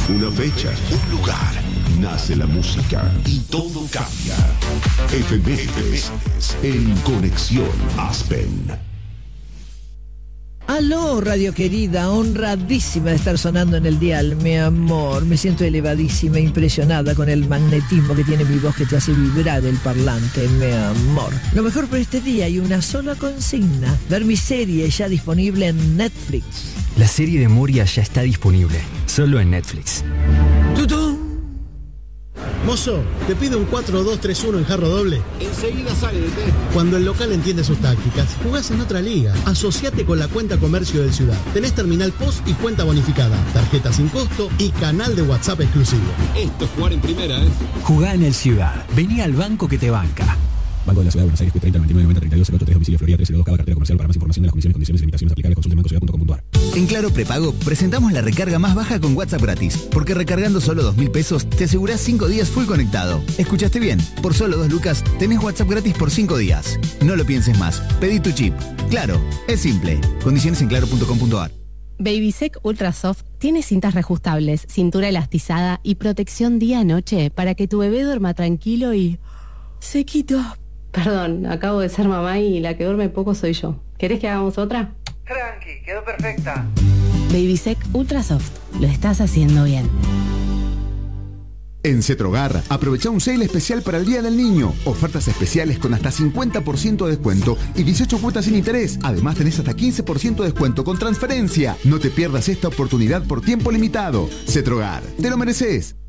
Una fecha, un lugar, nace la música y todo cambia. Efemérides en Conexión Aspen. Aló, radio querida, honradísima de estar sonando en el dial, mi amor. Me siento elevadísima, impresionada con el magnetismo que tiene mi voz que te hace vibrar el parlante, mi amor. Lo mejor por este día y una sola consigna: ver mi serie ya disponible en Netflix. La serie de Moria ya está disponible, solo en Netflix. ¡Tutú! Mozo, te pido un 4-2-3-1 en jarro doble. Enseguida sale de té. Cuando el local entiende sus tácticas, jugás en otra liga. Asociate con la cuenta comercio del Ciudad. Tenés terminal POS y cuenta bonificada, tarjeta sin costo y canal de WhatsApp exclusivo. Esto es jugar en primera, ¿eh? Jugá en el Ciudad. Vení al banco que te banca. Banco de la Ciudad de Buenos Aires, 30 99 90 32 03, domicilio Florida 302, cada cartera comercial. Para más información de las comisiones, condiciones y limitaciones aplicables, consulte bancociudad.com.ar. En Claro Prepago presentamos la recarga más baja con WhatsApp gratis, porque recargando solo 2.000 pesos te asegurás 5 días full conectado. ¿Escuchaste bien? Por solo 2 lucas tenés WhatsApp gratis por 5 días. No lo pienses más, pedí tu chip. Claro, es simple. Condiciones en claro.com.ar. Babysec Ultra Soft tiene cintas reajustables, cintura elastizada y protección día-noche para que tu bebé duerma tranquilo y sequito. Perdón, acabo de ser mamá y la que duerme poco soy yo. ¿Querés que hagamos otra? Tranqui, quedó perfecta. Babysec Ultra Soft. Lo estás haciendo bien. En Cetrogar, aprovecha un sale especial para el Día del Niño. Ofertas especiales con hasta 50% de descuento y 18 cuotas sin interés. Además, tenés hasta 15% de descuento con transferencia. No te pierdas esta oportunidad por tiempo limitado. Cetrogar, te lo mereces.